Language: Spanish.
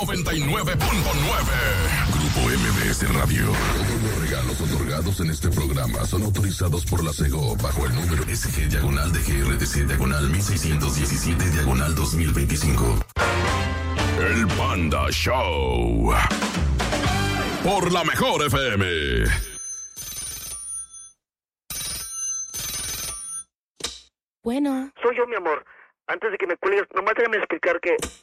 99.9. Grupo MBS Radio. Todos los regalos otorgados en este programa son autorizados por la SEGO bajo el número SG-DGRTC/1617/2025. El Panda Show. Por la Mejor FM. Bueno. Soy yo, mi amor. Antes de que me cuelgues, nomás déjame explicar que